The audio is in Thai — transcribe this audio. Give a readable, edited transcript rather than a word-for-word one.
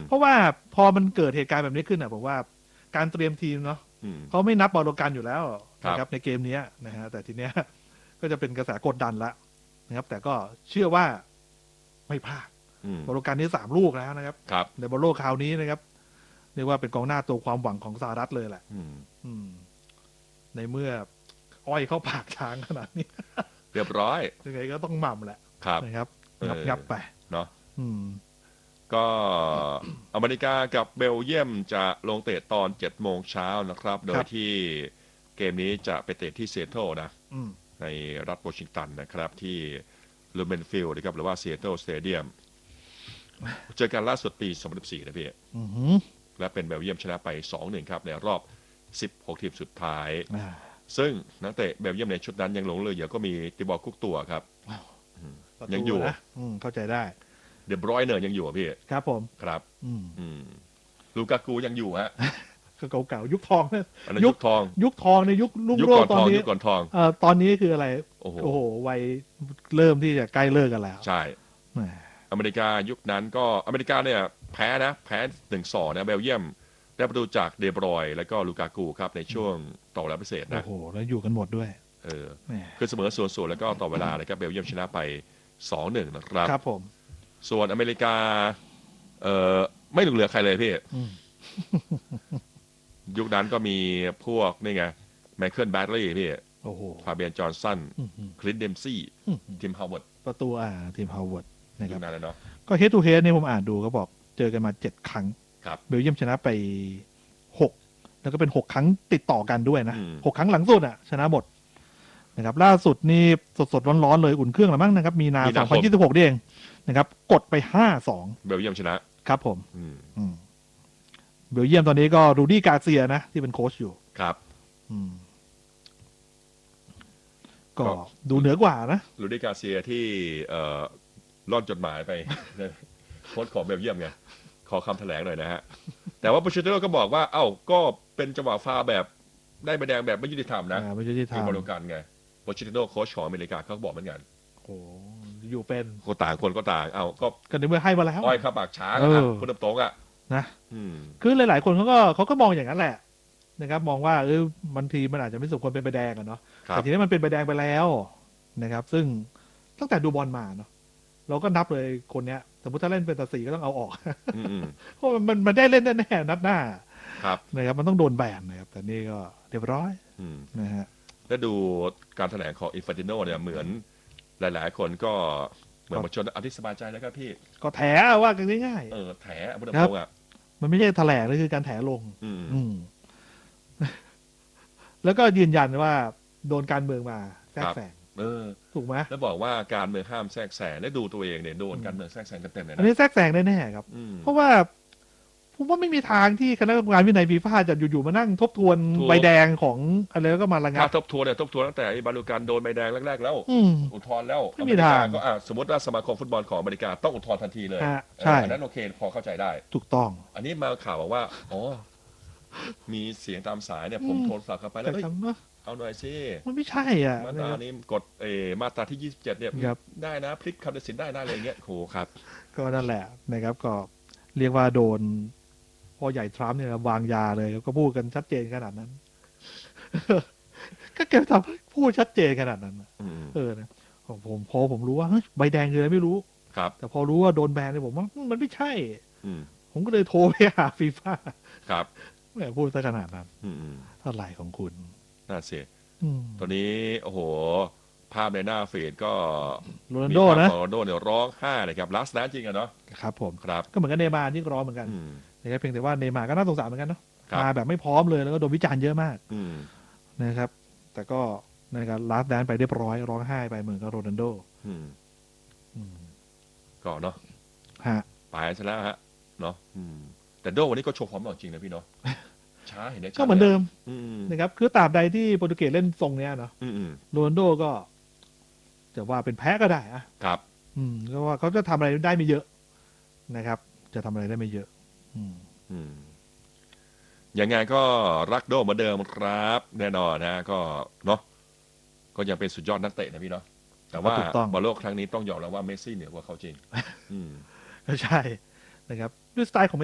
เพราะว่าพอมันเกิดเหตุการณ์แบบนี้ขึ้นผมว่าการเตรียมทีมเนาะเขาไม่นับบอลโลกันอยู่แล้วนะครับในเกมนี้นะฮะแต่ทีเนี้ยก็จะเป็นกระแสกดดันละนะครับแต่ก็เชื่อว่าไม่พลาดบอลโลกันนี้3 ลูกแล้วนะครับในบอลโลกคราวนี้นะครับเรียกว่าเป็นกองหน้าตัวความหวังของสหรัฐเลยแหละในเมื่ออ้อยเข้าปากช้างขนาดนี้เรียบร้อยยังไงก็ต้องหม่ำแหละนะครับงับไปเนาะก็อเมริกากับเบลเยียมจะลงเตะตอน7 โมงเช้านะครับโดยที่เกมนี้จะไปเตะที่ซีแอตเทิลนะในรัฐวอชิงตันนะครับที่ลูเมนฟิลด์นะครับหรือว่าซีแอตเทิลสเตเดียมเจอกันล่าสุดปี2014นะพี่และเป็นเบลเยียมชนะไป 2-1 ครับในรอบ16 ทีมสุดท้ายซึ่งนักเตะเบลเยียมในชุดนั้นยังหลงเหลือก็มีติบอร์คุกตัวครับยังอยู่เข้าใจได้เดบรอยเนอร์ยังอยู่พี่ครับผมครับลูกากูยังอยู่ฮะเก่ายุคทองยุคทองในยุครุ่งโรจน์ตอนนี้ยุคก่อนทองตอนนี้คืออะไรโอ้โหวัยเริ่มที่จะใกล้เลิกกันแล้วใช่อเมริกายุคนั้นก็อเมริกาเนี่ยแพ้ 1-2 นะเบลเยียมได้ประตูจากเดบรอยแล้วก็ลูกากูครับในช่วงต่อเวลาพิเศษนะโอ้โหแล้วอยู่กันหมดด้วยคือเสมอ0-0แล้วก็ต่อเวลาเลยครับเบลเยียมชนะไป 2-1 นะครับครับผมส่วนอเมริกาไม่เหลือใครเลยพี่ยุคนั้นก็มีพวกนี่ไงไมเคิลแบดลีย์พี่ฟาเบียนจอห์นสันคลินต์เดมซี่ทีมฮาวเวิร์ดประตูทีมฮาวเวิร์ดนะครับนั้นเนาะก็เฮดทูเฮดนี่ผมอ่านดูเขาบอกเจอกันมา7 ครั้งเบลเยียมชนะไป6แล้วก็เป็น6 ครั้งติดต่อกันด้วยนะ6 ครั้งหลังสุดชนะหมดนะครับล่าสุดนี่สดร้อนๆเลยอุ่นเครื่องแล้วมั้งนะครับมีนา2026นี่เองนะครับกดไป 5-2 เบลเยียมชนะครับผมเบลเยียมตอนนี้ก็รูดี้กาเซียนะที่เป็นโค้ชอยู่ครับก็ดูเหนือกว่านะรูดี้กาเซียที่ร่อนจดหมายไปโค้ชของเบลเยียมไงขอคำแถลงหน่อยนะฮะแต่ว่าโปเชตติโน่ก็บอกว่าก็เป็นจังหวะฟาวแบบได้ใบแดงแบบไม่ยุติธรรมนะไม่ยุติธรรมบอลกันไงโปเชตติโน่โค้ชของอเมริกาเขาบอกเหมือนกันโอ้อยู่เป็นคนต่างก็ในเมื่อให้มาแล้วอ้อยข้าปากช้างคนตรงนะคือหลายๆคนเขาก็มองอย่างนั้นแหละนะครับมองว่าบางทีมันอาจจะไม่สมควรเป็นใบแดงเนาะแต่ทีนี้มันเป็นใบแดงไปแล้วนะครับซึ่งตั้งแต่ดูบอลมาเนาะเราก็นับเลยคนเนี้ยสมมติถ้าเล่นเป็นตัดสีก็ต้องเอาออกเพราะมันได้เล่นแน่ๆนัดหน้านะครับมันต้องโดนแบนนะครับแต่นี่ก็เรียบร้อยนะฮะแล้วดูการแถลงของอินฟานติโน่เนี่ยเหมือนหลายๆคนก็เหมือนมาชนอธิสบายใจแล้วครับพี่ก็แถว่ากันง่ายๆแถพูดตรงมันไม่ใช่แถลงนี่คือการแถลงแล้วก็ยืนยันว่าโดนการเมืองมาแทรกแซงถูกไหมแล้วบอกว่าการเมืองห้ามแทรกแซงและดูตัวเองเนี่ยโดนการเมืองแทรกแซงเต็มๆเลยนะอันนี้แทรกแซงแน่ๆครับเพราะว่าผมว่าไม่มีทางที่คณะกรรมการวินัยฟีฟ่าจะอยู่ๆมานั่งทบทวนใบแดงของอะไรแล้วก็มาระงับทบทวนตั้งแต่บาลูการโดนใบแดงแรกๆแล้วอุทธรณ์แล้วไม่มีทางก็สมมติว่าสมาคมฟุตบอลของอเมริกาต้องอุทธรณ์ทันทีเลยใช่อันนั้นโอเคพอเข้าใจได้ถูกต้องอันนี้มาข่าวบอกว่ามีเสียงตามสายเนี่ยผมโทรศัพท์เข้าไปแล้วเอาหน่อยสิมันไม่ใช่มาตรานี้กฎมาตราที่27เนี่ยได้นะพลิกคำตัดสินได้นะอะไรเงี้ยโหครับก็นั่นแหละนะครับก็เรียกว่าโดนพอใหญ่ทรัมป์เนี่ยวางยาเลยก็พูดกันชัดเจนขนาดนั้นก็เก็บทำพูดชัดเจนขนาดนั้นนะผมรู้ว่าใบแดงคืออะไรไม่รู้แต่พอรู้ว่าโดนแบนเนี่ยผมว่ามันไม่ใช่ผมก็เลยโทรไปหาฟีฟ่าครับแหมพูดซะขนาดนั้นเท่าไหร่ของคุณน่าเสียตอนนี้โอ้โหภาพในหน้าฟีดก็โรนัลโดนะโรนัลโดเนี่ยร้องไห้เลยครับลัสนะจริงอะเนาะครับผมครับก็เหมือนกับเนย์มาร์ที่ร้องเหมือนกันนะครับเพียงแต่ว่าเนย์มาร์ก็น่าสงสารเหมือนกันเนาะมาแบบไม่พร้อมเลยแล้วก็โดนวิจารณ์เยอะมากนะครับแต่ก็นะครับลัสแดนไปเรียบร้อยร้องไห้ไปเหมือนกับโรนัลโดก็เนาะไปซะแล้วฮะเนาะแต่โดวันนี้ก็โชว์ความหล่อจริงนะพี่เนาะช้าเห็นได้ก็เหมือนเดิมนะครับคือตราบใดที่โปรตุเกสเล่นทรงเนี้ยเนาะโรนัลโดก็จะว่าเป็นแพ้ก็ได้ครับก็ว่าเขาจะทำอะไรได้ไม่เยอะนะครับจะทำอะไรได้ไม่เยอะยังไงก็รักโดเหมือนเดิมครับแน่นอนนะก็เนาะก็ยังเป็นสุดยอดนักเตะนะพี่เนาะแต่ว่าบอลโลกครั้งนี้ต้องยอมรับว่าเมสซี่เหนือกว่าเขาจริงใช่นะครับด้วยสไตล์ของ